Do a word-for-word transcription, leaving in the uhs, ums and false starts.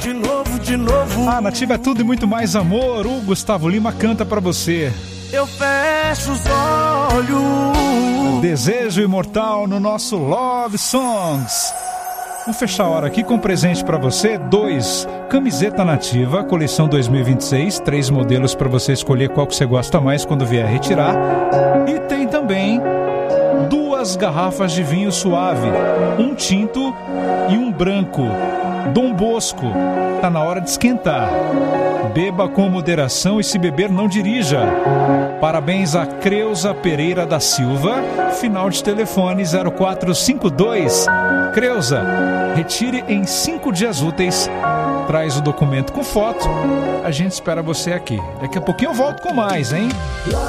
De novo, de novo. A Nativa é tudo e muito mais amor. O Gustavo Lima canta pra você. Eu fecho os olhos. Desejo imortal no nosso Love Songs. Vamos fechar a hora aqui com um presente pra você. Dois, camiseta Nativa, coleção dois mil e vinte e seis. Três modelos pra você escolher qual que você gosta mais quando vier retirar. E tem também duas garrafas de vinho suave. Um tinto e um branco. Dom Bosco, tá na hora de esquentar. Beba com moderação e se beber não dirija. Parabéns a Creuza Pereira da Silva, final de telefone zero quatro cinco dois. Creuza, retire em cinco dias úteis. Traz o documento com foto. A gente espera você aqui. Daqui a pouquinho eu volto com mais, hein?